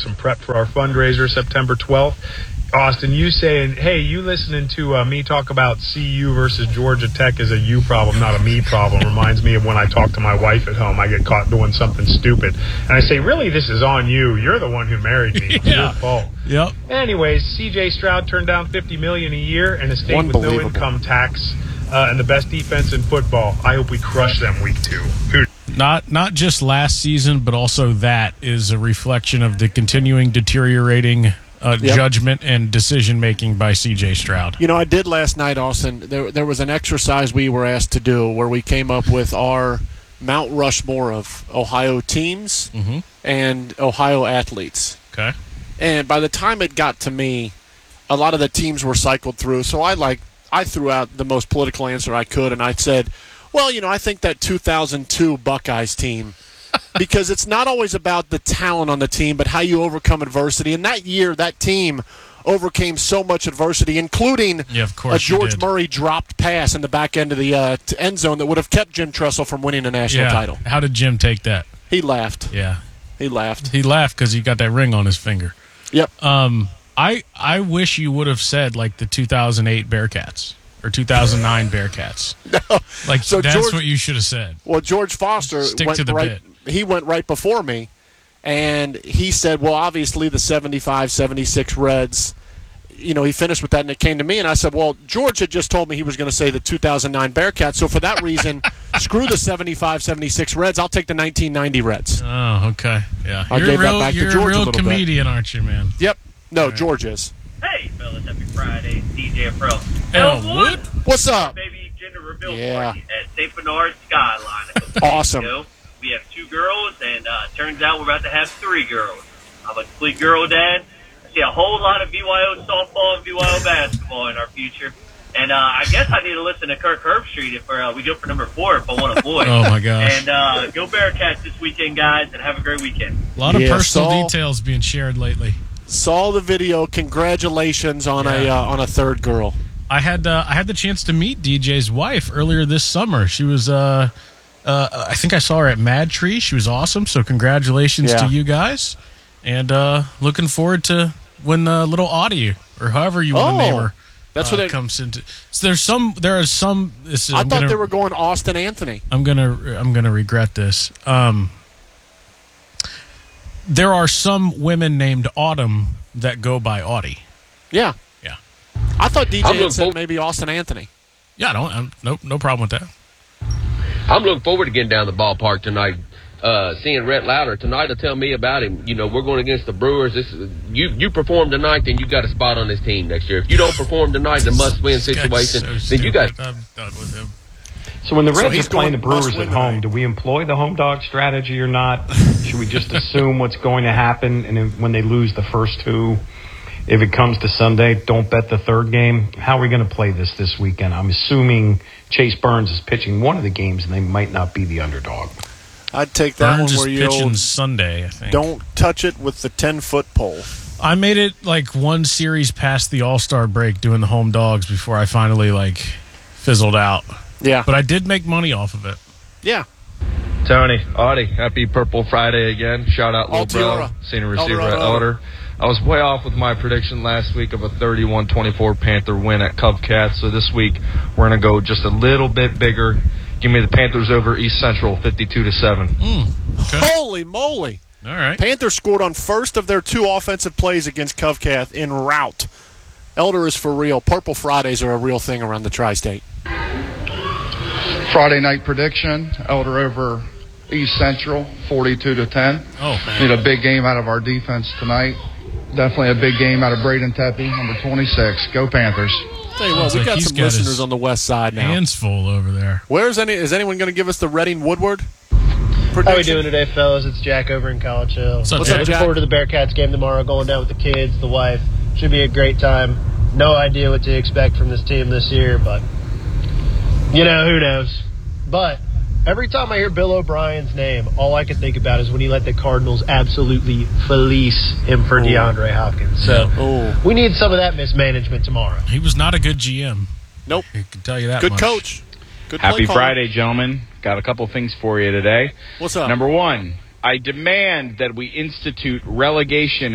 some prep for our fundraiser September 12th. Austin, you saying, hey, you listening to me talk about CU versus Georgia Tech is a you problem, not a me problem, reminds me of when I talk to my wife at home. I get caught doing something stupid. And I say, really, this is on you. You're the one who married me. It's your fault. Yep. Anyways, C.J. Stroud turned down $50 million a year in a state with no income tax and the best defense in football. I hope we crush them week 2. Not just last season, but also that is a reflection of the continuing deteriorating judgment and decision-making by C.J. Stroud. You know, I did last night, Austin. There was an exercise we were asked to do where we came up with our Mount Rushmore of Ohio teams and Ohio athletes. Okay. And by the time it got to me, a lot of the teams were cycled through. So I threw out the most political answer I could, and I said, well, you know, I think that 2002 Buckeyes team, because it's not always about the talent on the team, but how you overcome adversity. And that year, that team overcame so much adversity, including a George Murray dropped pass in the back end of the end zone that would have kept Jim Tressel from winning a national title. How did Jim take that? He laughed. Yeah. He laughed. He laughed because he got that ring on his finger. Yep. I wish you would have said, like, the 2008 Bearcats. Or 2009 Bearcats. No. Like, so that's what you should have said. Well, George Foster he went right before me, and he said, well, obviously the 75-76 Reds, you know, he finished with that, and it came to me, and I said, well, George had just told me he was going to say the 2009 Bearcats, so for that reason, screw the 75-76 Reds. I'll take the 1990 Reds. Oh, okay. Yeah. I gave that back to George a little bit. You're a real comedian, aren't you, man? Yep. No, right. George is. Hey, fellas, happy Friday. DJ Pro. Elwood? What's up? Baby gender reveal party at St. Bernard Skyline. Awesome. We have 2 girls, and turns out we're about to have 3 girls. I'm a complete girl dad. I see a whole lot of BYO softball and BYO basketball in our future. And I guess I need to listen to Kirk Herbstreit if we go for number 4 if I want a boy. Oh, my gosh. And go Bearcats this weekend, guys, and have a great weekend. A lot of personal details being shared lately. Saw the video. Congratulations on a third girl. I had the chance to meet DJ's wife earlier this summer. She was I think I saw her at Mad Tree. She was awesome. So congratulations to you guys, and looking forward to when little Audie or however you want to name her. That's what it comes into. So there are some. I thought they were going Austin Anthony. I'm gonna regret this. There are some women named Autumn that go by Audie. Yeah. Yeah. I thought DJ had said maybe Austin Anthony. Yeah, no problem with that. I'm looking forward to getting down to the ballpark tonight, seeing Rhett Lauder. Tonight will tell me about him. You know, we're going against the Brewers. You perform tonight, then you got a spot on this team next year. If you don't perform tonight in a must-win situation, then you got. I'm done with him. So when the Reds are playing the Brewers at home, do we employ the home dog strategy or not? Should we just assume what's going to happen, and when they lose the first 2, if it comes to Sunday, don't bet the third game? How are we going to play this weekend? I'm assuming Chase Burns is pitching one of the games, and they might not be the underdog. I'd take that Burns one where is pitching Sunday, I think. Don't touch it with the 10-foot pole. I made it like one series past the All-Star break doing the home dogs before I finally fizzled out. Yeah. But I did make money off of it. Yeah. Tony, Audie, happy Purple Friday again. Shout out Lil Bro, senior receiver at Elder. I was way off with my prediction last week of a 31-24 Panther win at Cubcats. So this week we're going to go just a little bit bigger. Give me the Panthers over East Central, 52-7. Okay. Holy moly. All right. Panthers scored on first of their 2 offensive plays against Cubcath in rout. Elder is for real. Purple Fridays are a real thing around the tri-state. Friday night prediction, Elder over East Central, 42-10. Oh, man. Need a big game out of our defense tonight. Definitely a big game out of Braden Tepe, number 26. Go Panthers. Tell you what, we got some listeners on the west side now. Hands full over there. Is anyone going to give us the Reading Woodward prediction? How are we doing today, fellas? It's Jack over in College Hill. What's up, Looking forward to the Bearcats game tomorrow, going down with the kids, the wife. Should be a great time. No idea what to expect from this team this year, but, who knows. But every time I hear Bill O'Brien's name, all I can think about is when he let the Cardinals absolutely fleece him for DeAndre Hopkins. So we need some of that mismanagement tomorrow. He was not a good GM. Nope. I can tell you that Good much. coach. Good Happy Friday, gentlemen. Got a couple things for you today. What's up? Number 1, I demand that we institute relegation